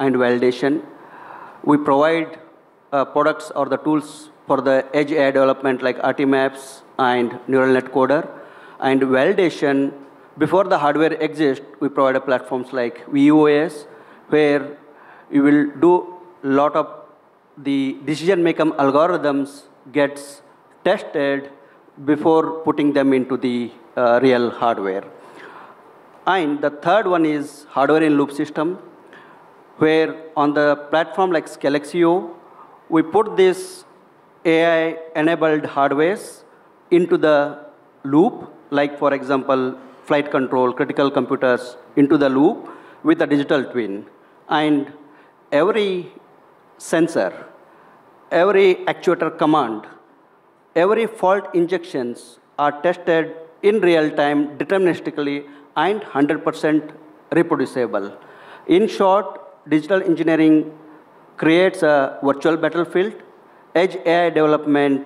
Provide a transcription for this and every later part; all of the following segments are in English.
and validation. We provide products or the tools for the edge AI development like RTMaps and neural net coder. And validation, before the hardware exists, we provide platforms like VUOS, where you will do a lot of the decision-making algorithms gets tested before putting them into the real hardware. And the third one is hardware-in-loop system, where on the platform like Scalexio, we put this AI-enabled hardwares into the loop, like, for example, flight control, critical computers into the loop with a digital twin. And every sensor, every actuator command, every fault injections are tested in real time, deterministically, and 100% reproducible. In short, digital engineering creates a virtual battlefield. Edge AI development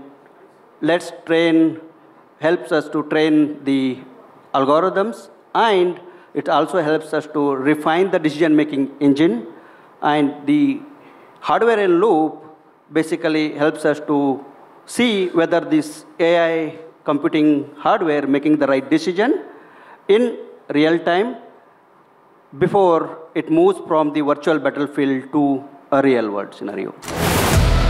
helps us to train the algorithms, and it also helps us to refine the decision-making engine. And the hardware in loop basically helps us to see whether this AI computing hardware making the right decision in real time before it moves from the virtual battlefield to a real world scenario.